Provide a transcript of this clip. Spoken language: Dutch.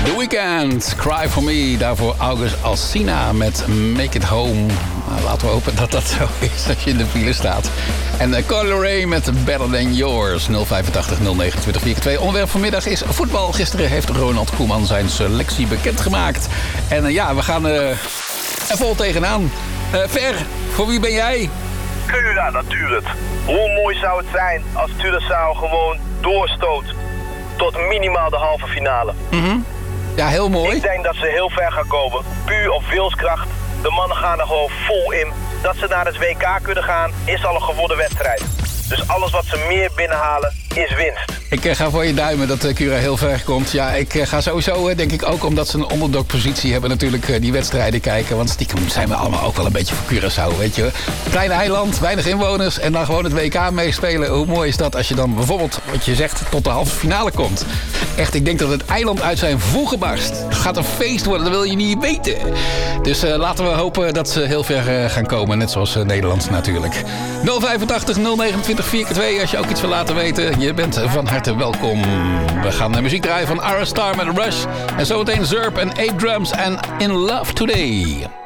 The Weeknd, Cry For Me. Daarvoor August Alsina met Make It Home. Nou, laten we hopen dat dat zo is als je in de file staat. En Carly Rae met Better Than Yours. 085 029 42. Onderwerp vanmiddag is voetbal. Gisteren heeft Ronald Koeman zijn selectie bekendgemaakt. En ja, we gaan er vol tegenaan. Ver, voor wie ben jij? Cura natuurlijk. Hoe mooi zou het zijn als Curaçao gewoon doorstoot tot minimaal de halve finale. Ja, heel mooi. Ik denk dat ze heel ver gaan komen. Puur op wilskracht. De mannen gaan er gewoon vol in. Dat ze naar het WK kunnen gaan, is al een gewonnen wedstrijd. Dus alles wat ze meer binnenhalen, is winst. Ik ga voor je duimen dat Cura heel ver komt. Ja, ik ga sowieso, denk ik ook, omdat ze een onderdog-positie hebben, natuurlijk die wedstrijden kijken. Want stiekem zijn we allemaal ook wel een beetje voor Curaçao, weet je. Klein eiland, weinig inwoners en dan gewoon het WK meespelen. Hoe mooi is dat als je dan bijvoorbeeld, wat je zegt, tot de halve finale komt. Echt, ik denk dat het eiland uit zijn voegen barst. Het gaat een feest worden, dat wil je niet weten. Dus laten we hopen dat ze heel ver gaan komen, net zoals Nederland natuurlijk. 085 029 4x2 als je ook iets wil laten weten. Je bent van harte welkom. We gaan muziek draaien van Ara Star met Rush. En zometeen Zurp en 8 Drums en In Love Today.